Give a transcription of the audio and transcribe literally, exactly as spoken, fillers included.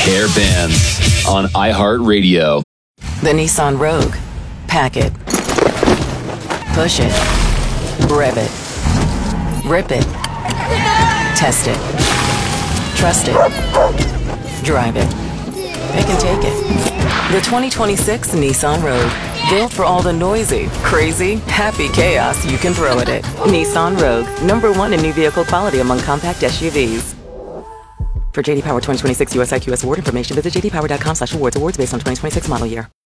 Hair Bands on iHeartRadio. The Nissan Rogue. Pack it. Push it. Rev it. Rip it. Test it. Trust it. Drive it. Pick and take it. The twenty twenty-six Nissan Rogue. Built for all the noisy, crazy, happy chaos you can throw at it. Nissan Rogue. Number one in new vehicle quality among compact S U Vs. For J D Power twenty twenty-six U S I Q S award information, visit j d power dot com slash awards. Awards based on twenty twenty-six model year.